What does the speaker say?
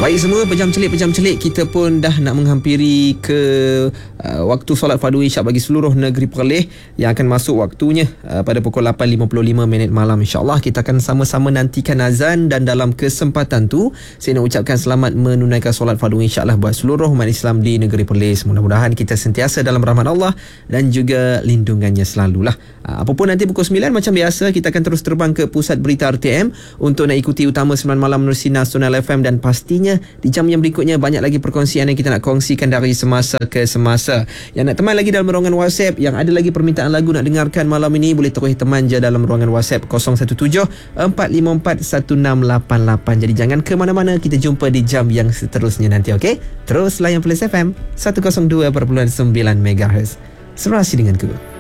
Baik semua, pejam celik kita pun dah nak menghampiri ke waktu solat fardu isyak bagi seluruh negeri Perlis yang akan masuk waktunya pada pukul 8.55 malam. InsyaAllah kita akan sama-sama nantikan azan, dan dalam kesempatan tu saya nak ucapkan selamat menunaikan solat fardu isyak lah buat seluruh umat Islam di negeri Perlis. Mudah-mudahan kita sentiasa dalam rahmat Allah dan juga lindungannya selalulah. Apapun nanti pukul 9 macam biasa kita akan terus terbang ke pusat berita RTM untuk nak ikuti utama 9 malam menerusi Nasional FM, dan pastinya di jam yang berikutnya banyak lagi perkongsian yang kita nak kongsikan dari semasa ke semasa. Yang nak teman lagi dalam ruangan WhatsApp, yang ada lagi permintaan lagu nak dengarkan malam ini, boleh terus teman je dalam ruangan WhatsApp 017-454-1688. Jadi jangan ke mana-mana, kita jumpa di jam yang seterusnya nanti, okey? Terus layan Perlis FM 102.9 MHz. Serasi denganku.